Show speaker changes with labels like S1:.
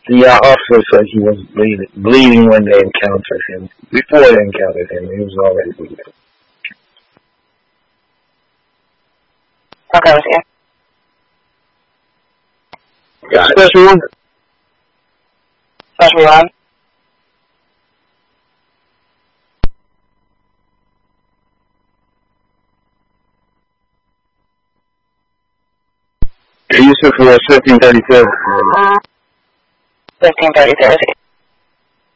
S1: The officer said he was bleeding when they encountered him. Before they encountered him, he was already bleeding.
S2: Okay, with you.
S1: Got it.
S3: Special one?
S2: Special one.
S1: Yusuf, we're 1537.
S2: 1537.